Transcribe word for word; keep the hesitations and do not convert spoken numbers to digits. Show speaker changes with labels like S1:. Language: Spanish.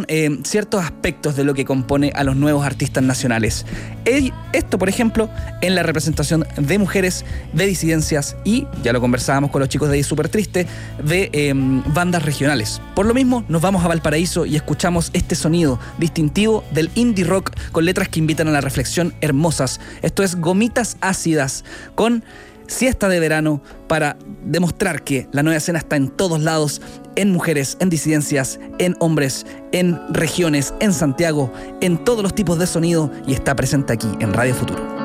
S1: eh, ciertos aspectos de lo que compone a los nuevos artistas nacionales. Esto, por ejemplo, en la representación de mujeres, de disidencias y, ya lo conversábamos con los chicos de ahí Súper Triste, de eh, bandas regionales. Por lo mismo, nos vamos a Valparaíso y escuchamos este sonido distintivo del indie rock con letras que invitan a la reflexión hermosas. Esto es Gomitas Ácidas con Siesta de Verano, para demostrar que la nueva escena está en todos lados, en mujeres, en disidencias, en hombres, en regiones, en Santiago, en todos los tipos de sonido, y está presente aquí en Radio Futuro.